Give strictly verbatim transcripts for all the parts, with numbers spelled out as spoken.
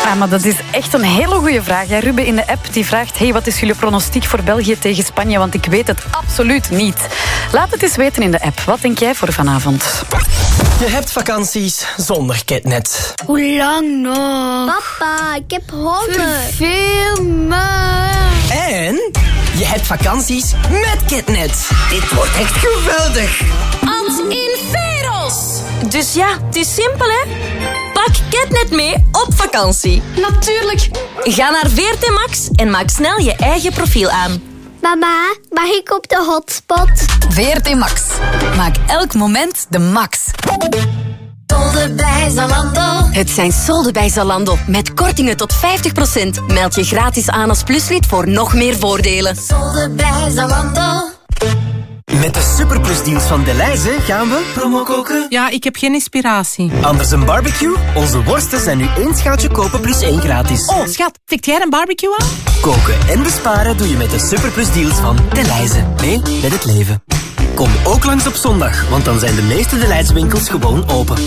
Ah, maar dat is echt een hele goede vraag. Ja, Ruben in de app die vraagt... Hey, wat is jullie pronostiek voor België tegen Spanje? Want ik weet het absoluut niet. Laat het eens weten in de app. Wat denk jij voor vanavond? Je hebt vakanties zonder Ketnet. Hoe lang nog? Papa, ik heb honger. Veel maar. En je hebt vakanties met Ketnet. Dit wordt echt geweldig. Ans in Veros. Dus ja, het is simpel, hè? Pak Ketnet mee op vakantie. Natuurlijk. Ga naar V R T Max en maak snel je eigen profiel aan. Mama, mag ik op de hotspot? V R T Max. Maak elk moment de max. Solden bij Zalando. Het zijn solden bij Zalando. Met kortingen tot vijftig procent. Meld je gratis aan als pluslid voor nog meer voordelen. Solden bij Zalando. Met de superplusdeals van Delhaize gaan we promo koken. Ja, ik heb geen inspiratie. Anders een barbecue? Onze worsten zijn nu één schaaltje kopen plus één gratis. Oh, schat, tikt jij een barbecue aan? Koken en besparen doe je met de superplusdeals van Delhaize. Mee met het leven. Kom ook langs op zondag, want dan zijn de meeste Delhaize winkels gewoon open.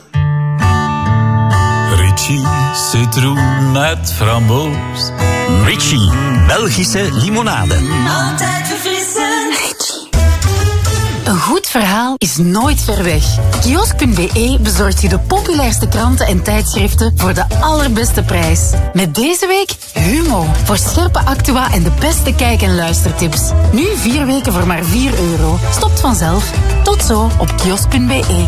Ritchie, citroen met framboos. Ritchie, Belgische limonade. Altijd verfrissend. Een goed verhaal is nooit ver weg. Kiosk punt b e bezorgt je de populairste kranten en tijdschriften voor de allerbeste prijs. Met deze week Humo. Voor scherpe actua en de beste kijk- en luistertips. Nu vier weken voor maar vier euro. Stopt vanzelf. Tot zo op kiosk punt b e.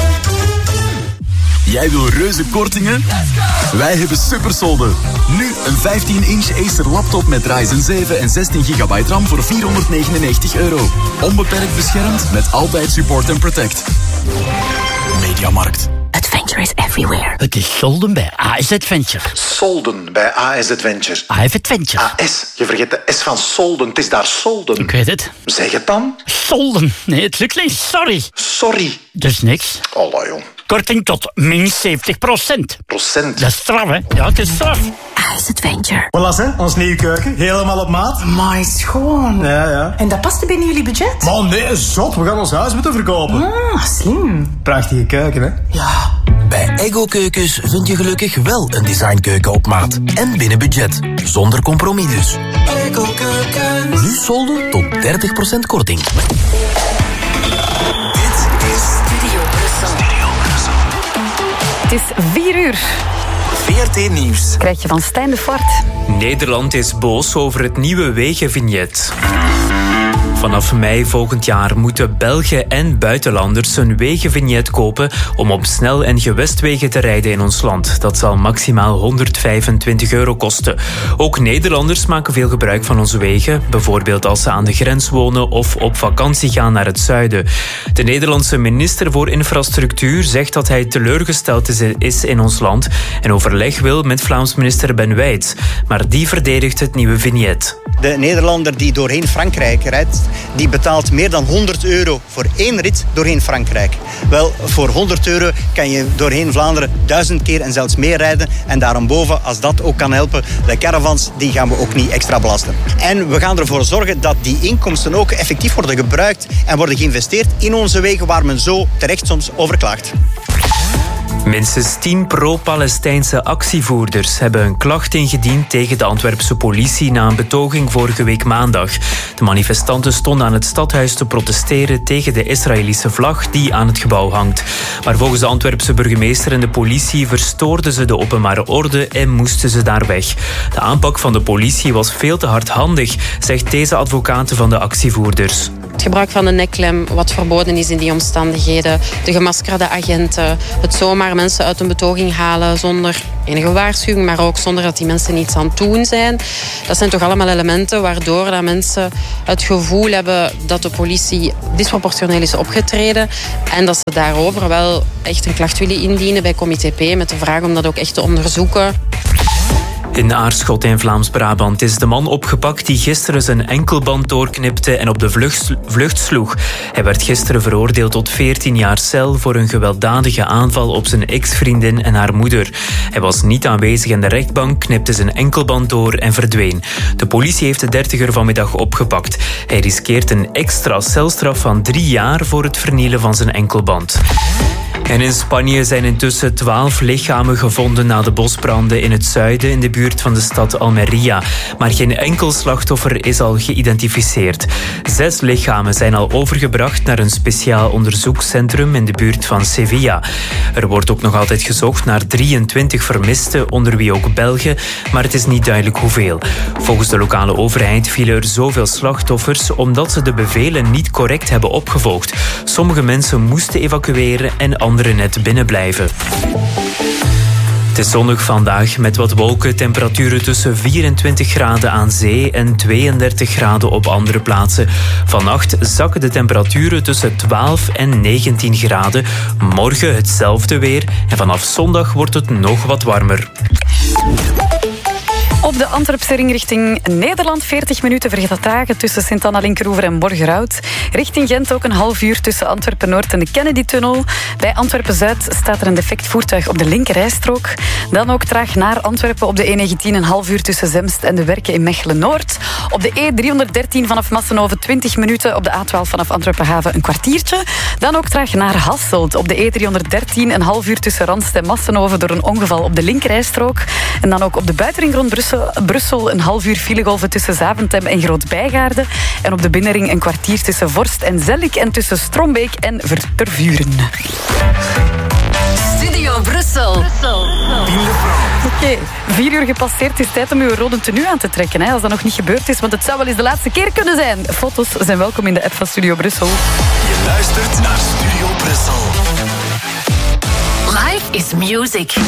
Jij wil reuze kortingen? Wij hebben supersolden. Nu een vijftien inch Acer laptop met Ryzen zeven en zestien gigabyte RAM voor vierhonderdnegenennegentig euro. Onbeperkt beschermd met altijd support en protect. Mediamarkt. Adventure is everywhere. Het is solden bij A S Adventure. Solden bij A S Adventure. A S Adventure. A S, je vergeet de S van solden. Het is daar solden. Ik weet het. Zeg het dan. Solden. Nee, het lukt niet. Sorry. Sorry. Dus niks. Allah, jong. Korting tot min zeventig procent. Procent? Dat is straf, hè? Ja, het is straf. A S Adventure. Voilà, hè? Ons nieuwe keuken. Helemaal op maat. Maar schoon. Ja, ja. En dat past binnen jullie budget? Man, nee, zot. We gaan ons huis moeten verkopen. Ah, slim. Prachtige keuken, hè? Ja. Bij Ego Keukens vind je gelukkig wel een designkeuken op maat. En binnen budget. Zonder compromis dus. Ego Keukens. Nu solden tot dertig procent korting. Dit is Studio Brussel. Het is vier uur. V R T Nieuws. Krijg je van Stijn de Voort. Nederland is boos over het nieuwe wegenvignet. Vanaf mei volgend jaar moeten Belgen en buitenlanders een wegenvignet kopen om op snel- en gewestwegen te rijden in ons land. Dat zal maximaal honderdvijfentwintig euro kosten. Ook Nederlanders maken veel gebruik van onze wegen, bijvoorbeeld als ze aan de grens wonen of op vakantie gaan naar het zuiden. De Nederlandse minister voor Infrastructuur zegt dat hij teleurgesteld is in ons land en overleg wil met Vlaams minister Ben Wijts. Maar die verdedigt het nieuwe vignet. De Nederlander die doorheen Frankrijk rijdt, die betaalt meer dan honderd euro voor één rit doorheen Frankrijk. Wel, voor honderd euro kan je doorheen Vlaanderen duizend keer en zelfs meer rijden. En daarboven, als dat ook kan helpen, de caravans, die gaan we ook niet extra belasten. En we gaan ervoor zorgen dat die inkomsten ook effectief worden gebruikt en worden geïnvesteerd in onze wegen waar men zo terecht soms over klaagt. Minstens tien pro-Palestijnse actievoerders hebben een klacht ingediend tegen de Antwerpse politie na een betoging vorige week maandag. De manifestanten stonden aan het stadhuis te protesteren tegen de Israëlische vlag die aan het gebouw hangt. Maar volgens de Antwerpse burgemeester en de politie verstoorden ze de openbare orde en moesten ze daar weg. De aanpak van de politie was veel te hardhandig, zegt deze advocaat van de actievoerders. Het gebruik van een nekklem, wat verboden is in die omstandigheden. De gemaskerde agenten. Het zomaar mensen uit een betoging halen zonder enige waarschuwing, maar ook zonder dat die mensen iets aan het doen zijn. Dat zijn toch allemaal elementen waardoor dat mensen het gevoel hebben dat de politie disproportioneel is opgetreden en dat ze daarover wel echt een klacht willen indienen bij Comité P met de vraag om dat ook echt te onderzoeken. In Aarschot in Vlaams-Brabant is de man opgepakt die gisteren zijn enkelband doorknipte en op de vlucht, vlucht sloeg. Hij werd gisteren veroordeeld tot veertien jaar cel voor een gewelddadige aanval op zijn ex-vriendin en haar moeder. Hij was niet aanwezig in de rechtbank, knipte zijn enkelband door en verdween. De politie heeft de dertiger vanmiddag opgepakt. Hij riskeert een extra celstraf van drie jaar voor het vernielen van zijn enkelband. En in Spanje zijn intussen twaalf lichamen gevonden na de bosbranden in het zuiden in de buurt van de stad Almería. Maar geen enkel slachtoffer is al geïdentificeerd. Zes lichamen zijn al overgebracht naar een speciaal onderzoekscentrum in de buurt van Sevilla. Er wordt ook nog altijd gezocht naar drieëntwintig vermisten, onder wie ook Belgen, maar het is niet duidelijk hoeveel. Volgens de lokale overheid vielen er zoveel slachtoffers omdat ze de bevelen niet correct hebben opgevolgd. Sommige mensen moesten evacueren en anderen net binnen blijven. Het is zonnig vandaag met wat wolken, temperaturen tussen vierentwintig graden aan zee en tweeëndertig graden op andere plaatsen. Vannacht zakken de temperaturen tussen twaalf en negentien graden. Morgen hetzelfde weer en vanaf zondag wordt het nog wat warmer. Op de Antwerpse ring richting Nederland veertig minuten vertragen tussen Sint-Anna-Linkeroever en Borgerhout. Richting Gent ook een half uur tussen Antwerpen-Noord en de Kennedy-tunnel. Bij Antwerpen-Zuid staat er een defect voertuig op de linkerrijstrook. Dan ook traag naar Antwerpen op de E negentien een half uur tussen Zemst en de Werken in Mechelen-Noord. Op de E driehonderddertien vanaf Massenhoven twintig minuten. Op de A twaalf vanaf Antwerpen-Haven een kwartiertje. Dan ook traag naar Hasselt. Op de E driehonderddertien een half uur tussen Randst en Massenhoven door een ongeval op de linkerrijstrook. En dan ook op de buitenring rond Brussel Brussel een half uur filegolven tussen Zaventem en Groot-Bijgaarden. En op de binnenring een kwartier tussen Vorst en Zellik en tussen Strombeek en Tervuren. Studio Brussel. Oké, okay, vier uur gepasseerd. Het is tijd om uw rode tenue aan te trekken. Hè, als dat nog niet gebeurd is, want het zou wel eens de laatste keer kunnen zijn. Foto's zijn welkom in de app van Studio Brussel. Je luistert naar Studio Brussel. Life is music.